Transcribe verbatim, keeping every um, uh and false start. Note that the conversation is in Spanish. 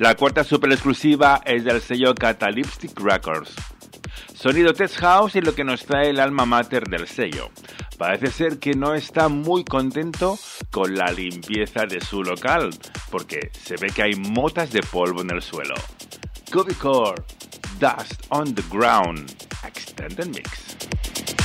La cuarta super exclusiva es del sello Catalyptic Records. Sonido Test House y lo que nos trae el alma mater del sello. Parece ser que no está muy contento con la limpieza de su local, porque se ve que hay motas de polvo en el suelo. Cubicore, Dust on the Ground, Extended Mix.